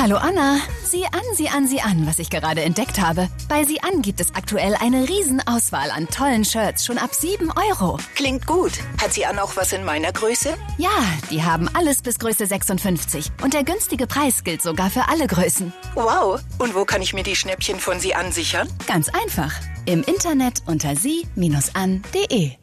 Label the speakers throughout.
Speaker 1: Hallo Anna, sieh an, was ich gerade entdeckt habe. Bei Sieh an gibt es aktuell eine Riesenauswahl an tollen Shirts, schon ab 7 Euro.
Speaker 2: Klingt gut. Hat sie auch was in meiner Größe?
Speaker 1: Ja, die haben alles bis Größe 56. Und der günstige Preis gilt sogar für alle Größen.
Speaker 2: Wow. Und wo kann ich mir die Schnäppchen von Sie an sichern?
Speaker 1: Ganz einfach. Im Internet unter sie-an.de.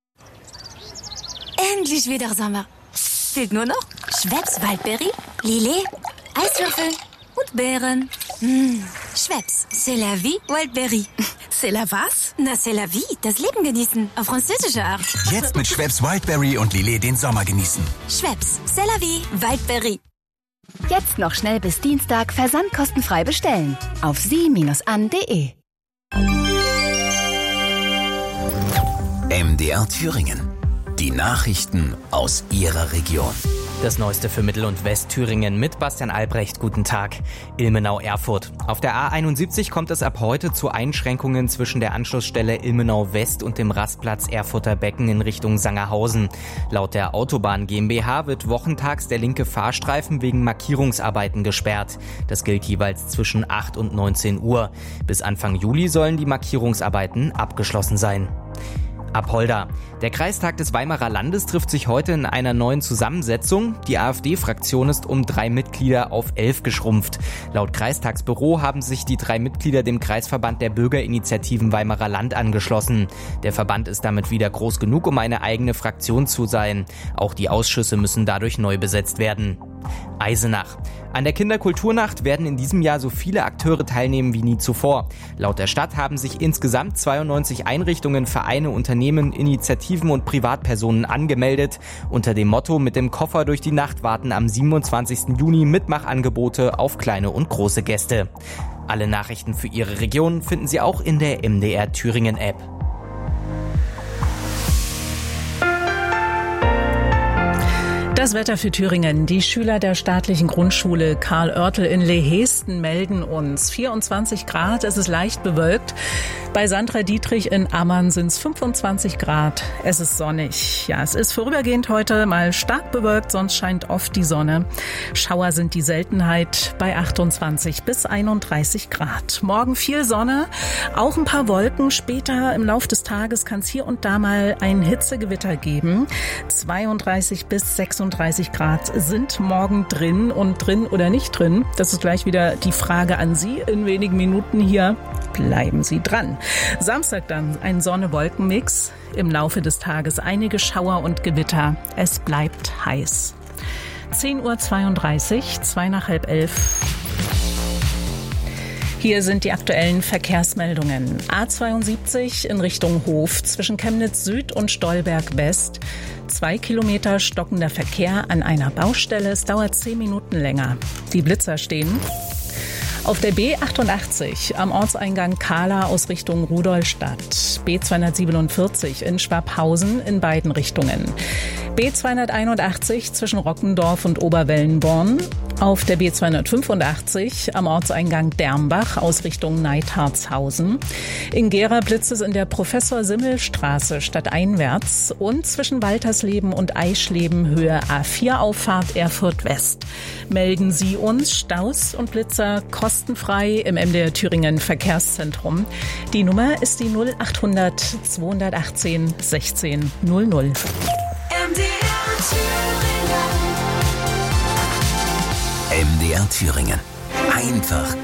Speaker 3: Endlich wieder Sommer. Fehlt nur noch Schweppes Waldberry, Lillet, Eiswürfel und Beeren. Schweppes, c'est la vie, Waldberry.
Speaker 4: C'est la was?
Speaker 3: Na, c'est la vie, das Leben genießen, auf französische Art.
Speaker 5: Jetzt mit Schweppes Wildberry und Lillet den Sommer genießen.
Speaker 3: Schweppes, c'est la vie, Waldberry.
Speaker 1: Jetzt noch schnell bis Dienstag versandkostenfrei bestellen. Auf sie-an.de.
Speaker 5: MDR Thüringen. Die Nachrichten aus Ihrer Region.
Speaker 6: Das Neueste für Mittel- und Westthüringen mit Bastian Albrecht. Guten Tag. Ilmenau-Erfurt. Auf der A71 kommt es ab heute zu Einschränkungen zwischen der Anschlussstelle Ilmenau-West und dem Rastplatz Erfurter Becken in Richtung Sangerhausen. Laut der Autobahn GmbH wird wochentags der linke Fahrstreifen wegen Markierungsarbeiten gesperrt. Das gilt jeweils zwischen 8 und 19 Uhr. Bis Anfang Juli sollen die Markierungsarbeiten abgeschlossen sein. Apolda. Der Kreistag des Weimarer Landes trifft sich heute in einer neuen Zusammensetzung. Die AfD-Fraktion ist um 3 Mitglieder auf 11 geschrumpft. Laut Kreistagsbüro haben sich die 3 Mitglieder dem Kreisverband der Bürgerinitiativen Weimarer Land angeschlossen. Der Verband ist damit wieder groß genug, um eine eigene Fraktion zu sein. Auch die Ausschüsse müssen dadurch neu besetzt werden. Eisenach. An der Kinderkulturnacht werden in diesem Jahr so viele Akteure teilnehmen wie nie zuvor. Laut der Stadt haben sich insgesamt 92 Einrichtungen, Vereine, Unternehmen, Initiativen und Privatpersonen angemeldet. Unter dem Motto "Mit dem Koffer durch die Nacht" warten am 27. Juni Mitmachangebote auf kleine und große Gäste. Alle Nachrichten für Ihre Region finden Sie auch in der MDR Thüringen App.
Speaker 4: Das Wetter für Thüringen. Die Schüler der staatlichen Grundschule Karl Oertel in Lehesten melden uns 24 Grad. Es ist leicht bewölkt. Bei Sandra Dietrich in Ammann sind es 25 Grad. Es ist sonnig. Ja, es ist vorübergehend heute mal stark bewölkt, sonst scheint oft die Sonne. Schauer sind die Seltenheit bei 28 bis 31 Grad. Morgen viel Sonne, auch ein paar Wolken. Später im Laufe des Tages kann es hier und da mal ein Hitzegewitter geben. 32 bis 36 Grad sind morgen drin, und drin oder nicht drin, das ist gleich wieder die Frage an Sie in wenigen Minuten hier. Bleiben Sie dran. Samstag dann ein Sonne-Wolken-Mix. Im Laufe des Tages einige Schauer und Gewitter. Es bleibt heiß. 10:32 Uhr, 2 nach halb 11. Hier sind die aktuellen Verkehrsmeldungen. A72 in Richtung Hof zwischen Chemnitz Süd und Stolberg West. 2 Kilometer stockender Verkehr an einer Baustelle. Es dauert 10 Minuten länger. Die Blitzer stehen. Auf der B88 am Ortseingang Kahla aus Richtung Rudolstadt. B247 in Schwabhausen in beiden Richtungen. B281 zwischen Rockendorf und Oberwellenborn. Auf der B285 am Ortseingang Dermbach aus Richtung Neidharzhausen. In Gera blitzt es in der Professor-Simmel-Straße stadteinwärts und zwischen Waltersleben und Eischleben Höhe A4 Auffahrt Erfurt West. Melden Sie uns Staus und Blitzer kostenfrei im MDR Thüringen Verkehrszentrum. Die Nummer ist die 0800 218 16 00.
Speaker 5: MDR Thüringen. Einfach